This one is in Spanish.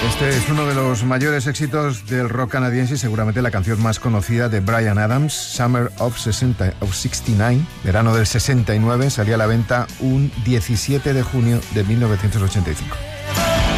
Este es uno de los mayores éxitos del rock canadiense y seguramente la canción más conocida de Bryan Adams, Summer of 69, verano del 69, salía a la venta un 17 de junio de 1985.